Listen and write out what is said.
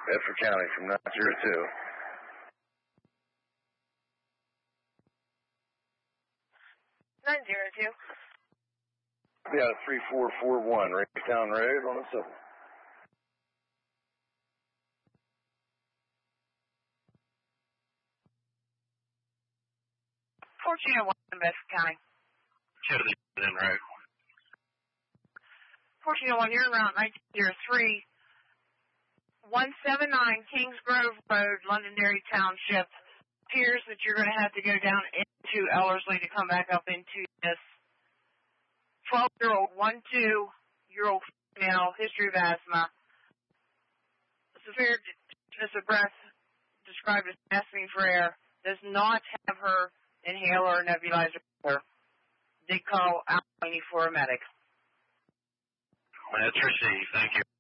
Bedford County from 902. Yeah, 3441 Raytown Road on the 7th. 1401 Bedford County. Show the road. 1401, you're around 1903. 179 Kings Grove Road, Londonderry Township. Appears that you're going to have to go down into Ellerslie to come back up into this. 12-year-old, 12-year-old female, history of asthma. Severe shortness of breath, described as gasping for air. Does not have her inhaler or nebulizer. Did call Allegheny for a medic. That's received. Thank you.